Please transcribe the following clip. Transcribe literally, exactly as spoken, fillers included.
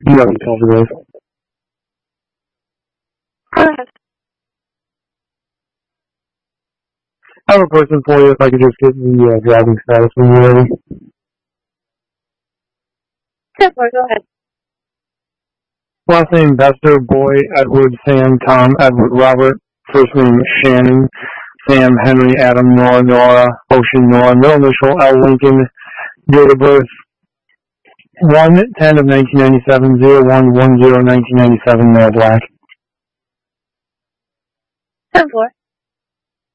You already told me this. Go ahead. I have a question for you if I could just get the uh, driving status when you're ready. Go ahead. Last name Bester, boy, Edward, Sam, Tom, Edward, Robert. First name Shannon, Sam, Henry, Adam, Nora, Nora, Ocean, Nora. Middle initial L. Lincoln. Date of birth one ten of nineteen ninety-seven, zero one one zero nineteen ninety-seven, male, black. ten four.